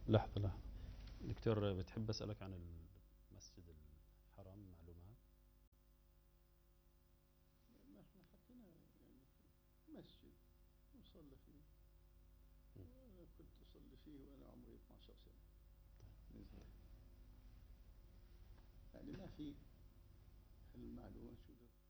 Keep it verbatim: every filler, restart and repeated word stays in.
لحظة لحظة دكتور، بتحب أسألك عن المسجد الحرام معلومات؟ ما احنا حطينا يعني مسجد نصلي فيه، مم. وأنا كنت أصلي فيه وأنا عمري اثنا عشر سنة نزل. يعني ما في المعلومة شو ده